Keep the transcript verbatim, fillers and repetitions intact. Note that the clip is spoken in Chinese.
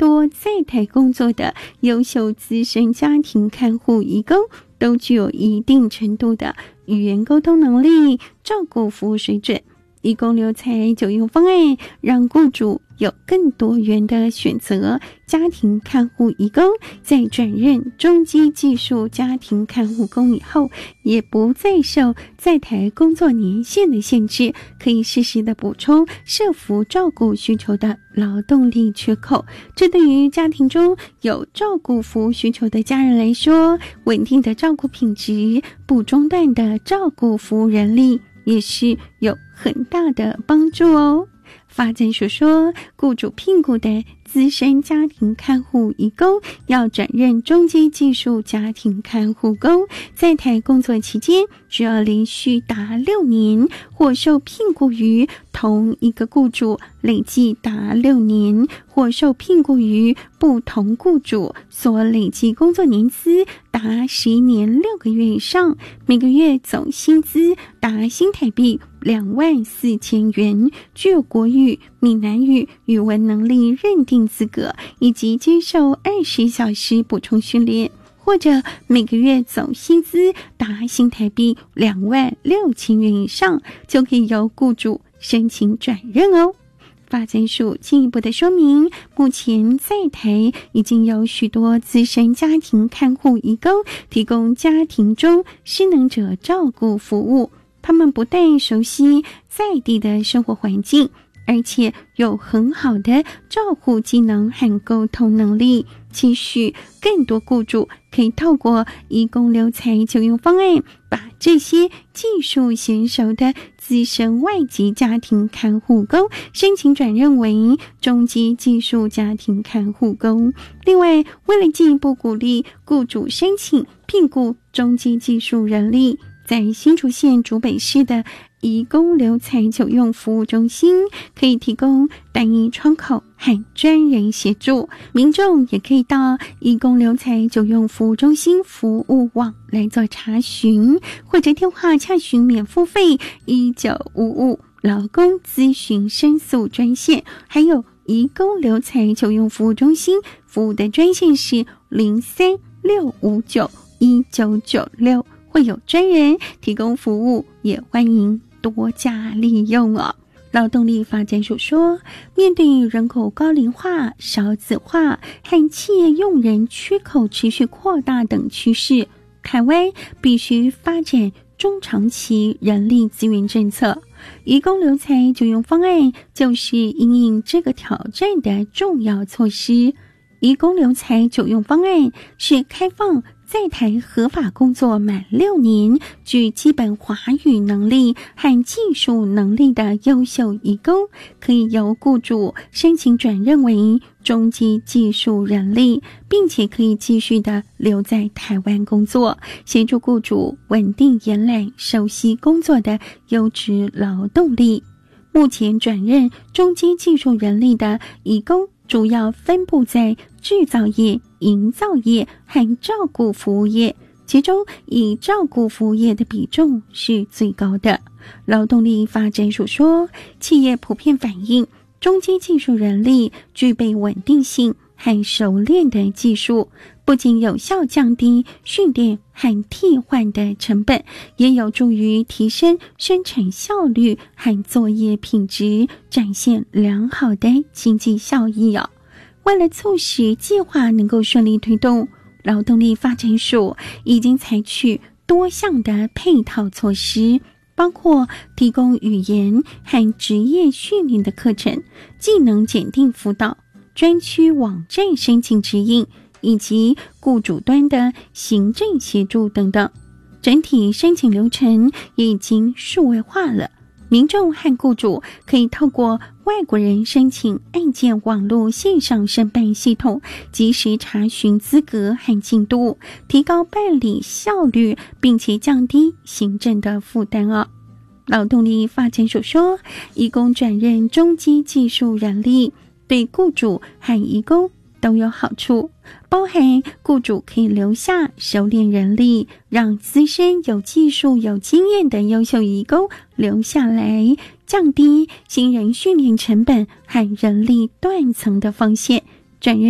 多在台工作的优秀资深家庭看护移工都具有一定程度的语言沟通能力、照顾服务水准。移工留才就业方案让雇主有更多元的选择，家庭看护移工在转任中基技术家庭看护工以后，也不再受在台工作年限的限制，可以适时的补充社福照顾需求的劳动力缺口。这对于家庭中有照顾服务需求的家人来说，稳定的照顾品质、不中断的照顾服务人力也是有很大的帮助哦。发展署说，雇主聘雇的资深家庭看护移工要转任中基技术家庭看护工，在台工作期间需要连续达六年，或受聘雇于同一个雇主累计达六年，或受聘雇于不同雇主所累计工作年资达十一年六个月以上，每个月总薪资达新台币两万四千元，具有国语、闽南语语文能力认定资格，以及接受二十小时补充训练，或者每个月总薪资达新台币两万六千元以上，就可以由雇主申请转任哦。发展署进一步的说明，目前在台已经有许多资深家庭看护移工提供家庭中失能者照顾服务，他们不但熟悉在地的生活环境，而且有很好的照护技能和沟通能力，期许更多雇主可以透过移工留才就业方案，把这些技术娴熟的资深外籍家庭看护工申请转任为中基技术家庭看护工。另外，为了进一步鼓励雇主申请聘雇中基技术人力，在新竹县竹北市的移工留才就用服务中心可以提供单一窗口和专人协助，民众也可以到移工留才就用服务中心服务网来做查询，或者电话洽询免付费一九五五劳工咨询申诉专线，还有移工留才就用服务中心服务的专线是零三六五九一九九六，会有专人提供服务，也欢迎多加利用哦。劳动力发展署说，面对人口高龄化、少子化和企业用人缺口持续扩大等趋势，台湾必须发展中长期人力资源政策。移工留才就用方案就是因应这个挑战的重要措施。移工留才就用方案是开放在台合法工作满六年、具基本华语能力和技术能力的优秀移工，可以由雇主申请转任为中基技术人力，并且可以继续的留在台湾工作，协助雇主稳定延揽熟悉工作的优质劳动力。目前转任中基技术人力的移工主要分布在制造业、营造业和照顾服务业，其中以照顾服务业的比重是最高的。劳动力发展署说，企业普遍反映中基技术人力具备稳定性和熟练的技术，不仅有效降低训练和替换的成本，也有助于提升生产效率和作业品质，展现良好的经济效益哦。为了促使计划能够顺利推动，劳动力发展署已经采取多项的配套措施，包括提供语言和职业训练的课程、技能检定辅导、专区网站申请指引，以及雇主端的行政协助等等。整体申请流程也已经数位化了，民众和雇主可以透过外国人申请案件网络线上申办系统，及时查询资格和进度，提高办理效率，并且降低行政的负担哦。劳动力发展署说，移工转任中基技术人力对雇主和移工都有好处，包含雇主可以留下熟练人力，让资深有技术有经验的优秀移工留下来，降低新人训练成本和人力断层的风险。转任